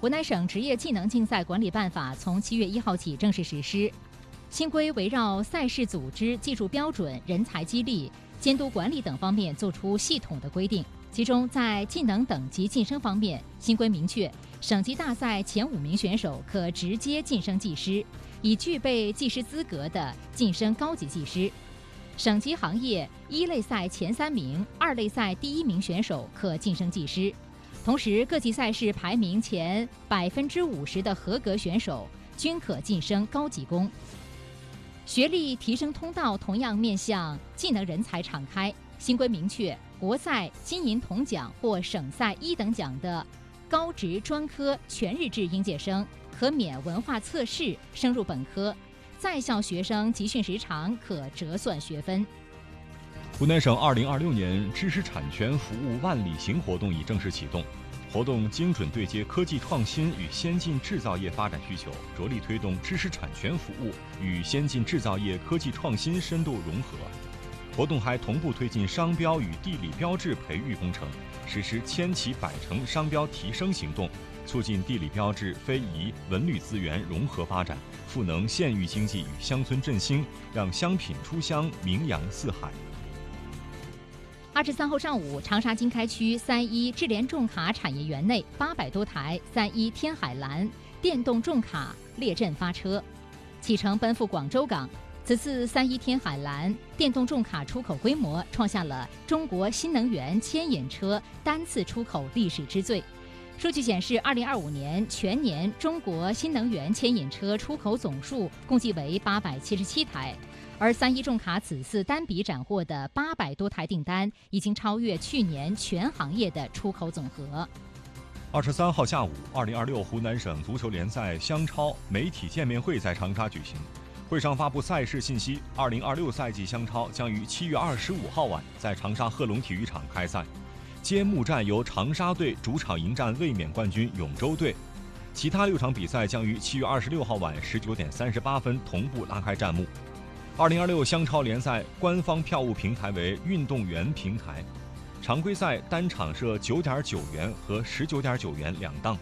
湖南省职业技能竞赛管理办法从7月1号起正式实施。新规围绕赛事组织、技术标准、人才激励、监督管理等方面作出系统的规定。其中，在技能等级晋升方面，新规明确，省级大赛前5名选手可直接晋升技师，已具备技师资格的晋升高级技师。省级行业1类赛前3名、2类赛第1名选手可晋升技师。同时，各级赛事排名前50%的合格选手均可晋升高级工。学历提升通道同样面向技能人才敞开。新规明确，国赛金银铜奖或省赛1等奖的高职专科全日制应届生可免文化测试升入本科，在校学生集训时长可折算学分。 湖南省2026年知识产权服务万里行活动已正式启动。活动精准对接科技创新与先进制造业发展需求，着力推动知识产权服务与先进制造业科技创新深度融合。活动还同步推进商标与地理标志培育工程，实施千奇百城商标提升行动，促进地理标志、非遗、文旅资源融合发展，赋能县域经济与乡村振兴，让乡品出乡，名扬四海。 23号上午，长沙经开区3·1智联重卡产业园内800多台3·1天海蓝电动重卡列阵发车，启程奔赴广州港。此次3·1天海蓝电动重卡出口规模创下了中国新能源牵引车单次出口历史之最。数据显示，2025年全年中国新能源牵引车出口总数共计为877台。而3·1重卡此次单笔斩获的800多台订单，已经超越去年全行业的出口总和。 23号下午，2026湖南省足球联赛湘超媒体见面会在长沙举行。会上发布赛事信息，2026赛季湘超将于7月25号晚在长沙贺龙体育场开赛，揭幕战由长沙队主场迎战卫冕冠军永州队。其他6场比赛将于7月26号晚19点38分同步拉开战幕。2026湘超联赛官方票务平台为运动员平台，常规赛单场设9.9元和19.9元两档。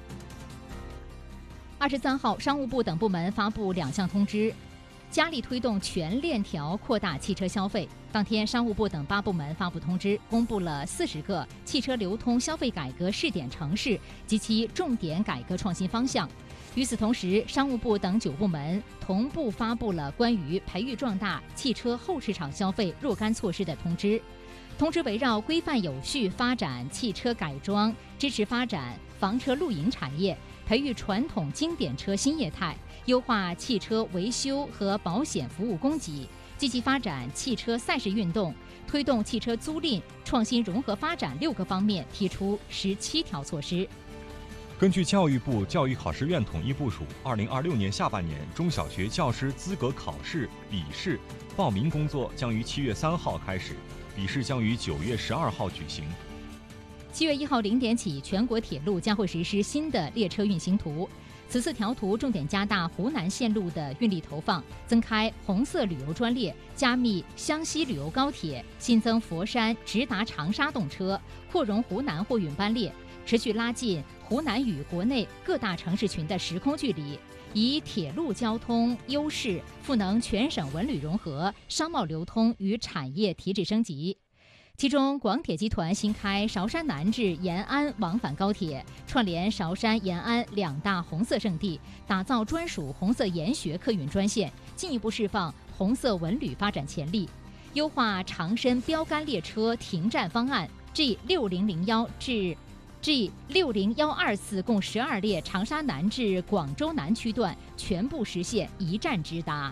23号，商务部等部门发布2项通知，加力推动全链条扩大汽车消费。当天，商务部等8部门发布通知，公布了40个汽车流通消费改革试点城市及其重点改革创新方向。与此同时，商务部等9部门同步发布了关于培育壮大汽车后市场消费若干措施的通知。通知围绕规范有序发展汽车改装，支持发展房车露营产业，培育传统经典车新业态，优化汽车维修和保险服务供给，积极发展汽车赛事运动，推动汽车租赁创新融合发展6个方面提出17条措施。 根据教育部教育考试院统一部署，2026年下半年中小学教师资格考试、笔试报名工作将于7月3号开始，笔试将于9月12号举行。 7月1号0点起，全国铁路将会实施新的列车运行图。此次调图重点加大湖南线路的运力投放，增开红色旅游专列，加密湘西旅游高铁，新增佛山直达长沙动车，扩容湖南货运班列，持续拉近湖南与国内各大城市群的时空距离，以铁路交通优势赋能全省文旅融合、商贸流通与产业提质升级。其中，广铁集团新开韶山南至延安往返高铁，串联韶山、延安2大红色圣地，打造专属红色研学客运专线，进一步释放红色文旅发展潜力。优化长深标杆列车停站方案 G6001 至 G6012次共12列长沙南至广州南区段全部实现一站直达。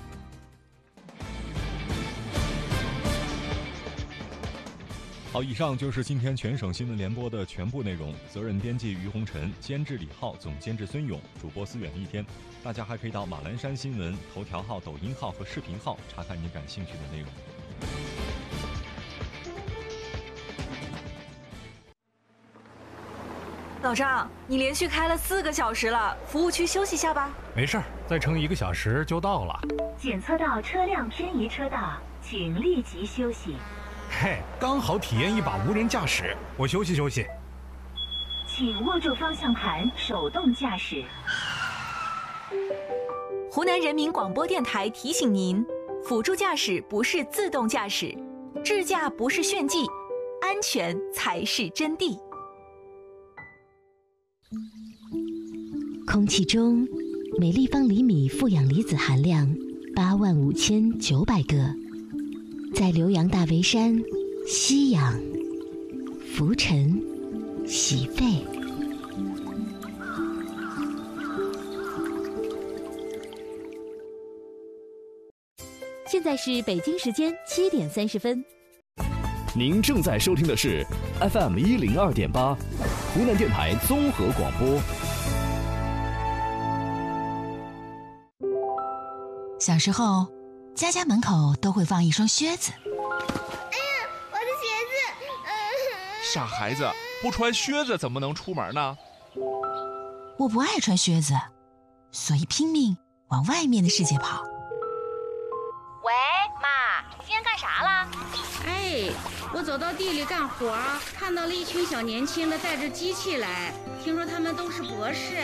好，以上就是今天全省新闻联播的全部内容。责任编辑于红尘，监制李浩，总监制孙勇，主播思远一天。大家还可以到马栏山新闻头条号、抖音号和视频号查看您感兴趣的内容。 老张，你连续开了4个小时了，服务区休息下吧。 没事儿，再撑1个小时就到了。 检测到车辆偏移车道，请立即休息。 嘿，刚好体验一把无人驾驶，我休息休息。 请握住方向盘，手动驾驶。 湖南人民广播电台提醒您：辅助驾驶不是自动驾驶，智驾不是炫技，安全才是真谛。 空气中每立方厘米负氧离子含量85900个，在浏阳大围山吸氧、浮沉、洗肺。 现在是北京时间7点30分。 您正在收听的是 FM 102.8，湖南电台综合广播。 小时候，家家门口都会放一双靴子。 哎呀，我的鞋子！ 傻孩子，不穿靴子怎么能出门呢？ 我不爱穿靴子，所以拼命往外面的世界跑。 喂，妈，今天干啥了？ 哎，我走到地里干活，看到了一群小年轻的带着机器来，听说他们都是博士。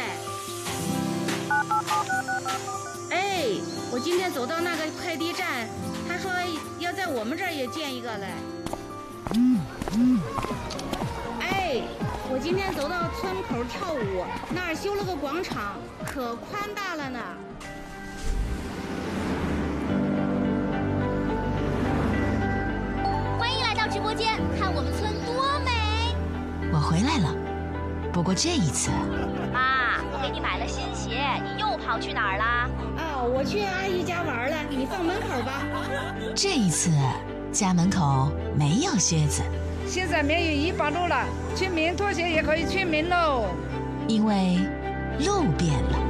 哎，我今天走到那个快递站，他说要在我们这儿也建一个来。哎，我今天走到村口跳舞，那儿修了个广场，可宽大了呢。 欢迎来到直播间，看我们村多美！ 我回来了，不过这一次， 妈，我给你买了新鞋，你又跑去哪儿啦？ 我去阿姨家玩了，你放门口吧。 这一次家门口没有靴子。 现在免疫100路了，村民脱鞋也可以村民喽。 因为路变了。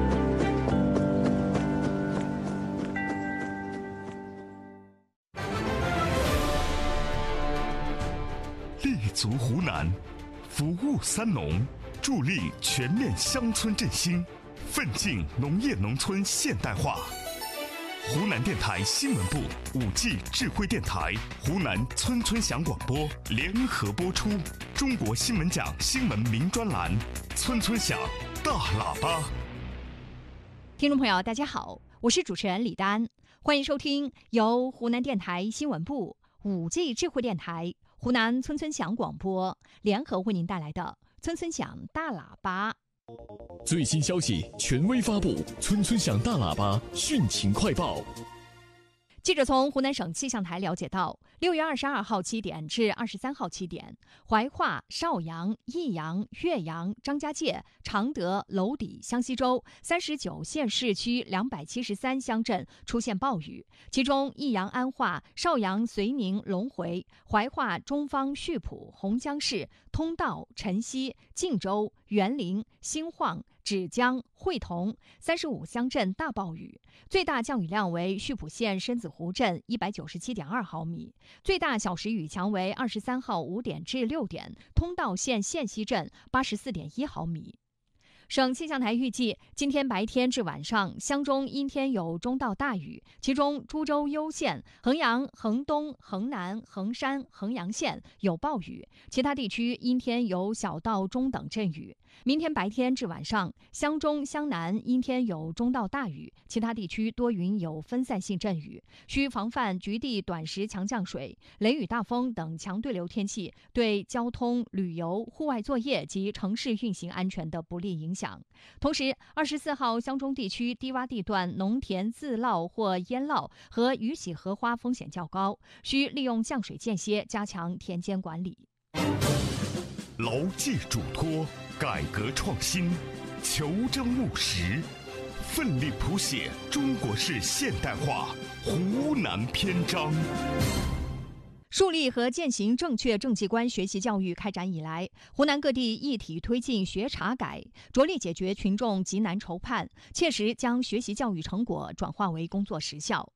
立足湖南，服务3农，助力全面乡村振兴，奋进农业农村现代化。湖南电台新闻部、5G 智慧电台、湖南村村响广播联合播出中国新闻奖新闻名专栏《村村响大喇叭》。 听众朋友，大家好，我是主持人李丹，欢迎收听由湖南电台新闻部、5G 智慧电台、湖南村村响广播联合为您带来的《村村响大喇叭》。 最新消息权威发布，村村响大喇叭汛情快报。 记者从湖南省气象台了解到，6月22号7点至23号7点，怀化、邵阳、益阳、岳阳、张家界、常德、娄底、湘西州39县市区273乡镇出现暴雨，其中益阳、安化、邵阳、遂宁、龙回、怀化、中方、溆浦、洪江市、通道、辰溪、晋州、沅陵、兴晃、芷江、会同35乡镇大暴雨，最大降雨量为溆浦县深子湖镇197.2毫米，最大小时雨强为23号5点至6点，通道县县西镇84.1毫米。省气象台预计，今天白天至晚上，湘中阴天有中到大雨，其中株洲攸县、衡阳、衡东、衡南、衡山、衡阳县有暴雨，其他地区阴天有小到中等阵雨。明天白天至晚上，湘中、湘南阴天有中到大雨，其他地区多云有分散性阵雨，需防范局地短时强降水、雷雨大风等强对流天气对交通、旅游、户外作业及城市运行安全的不利影响。同时，24号湘中地区低洼地段农田自涝或淹涝和雨洗荷花风险较高，需利用降水间歇加强田间管理。 牢记嘱托，改革创新，求真务实，奋力谱写中国式现代化湖南篇章。 树立和践行正确政绩观学习教育开展以来，湖南各地一体推进学查改，着力解决群众急难愁盼，切实将学习教育成果转化为工作实效。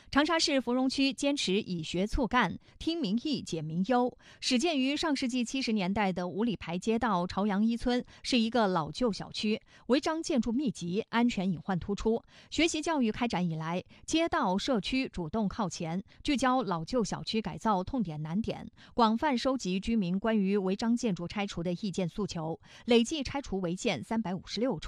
长沙市芙蓉区坚持以学促干，听民意解民忧。始建于上世纪70年代的五里牌街道朝阳一村是一个老旧小区，违章建筑密集，安全隐患突出。学习教育开展以来，街道社区主动靠前，聚焦老旧小区改造痛点难点，广泛收集居民关于违章建筑拆除的意见诉求，累计拆除违建356处。